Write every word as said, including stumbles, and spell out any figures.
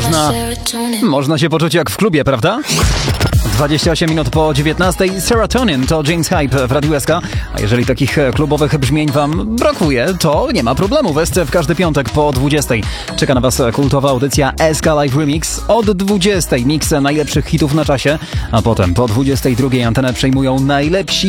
można, można się poczuć jak w klubie, prawda? dwadzieścia osiem minut po dziewiętnastej. Serotonin to James Hype w Radiu S K. A jeżeli takich klubowych brzmień wam brakuje, to nie ma problemu. W S C w każdy piątek po dwudziestej czeka na was kultowa audycja S K Live Remix. Od dwudziestej miks najlepszych hitów na czasie, a potem po dwudziestej drugiej antenę przejmują najlepsi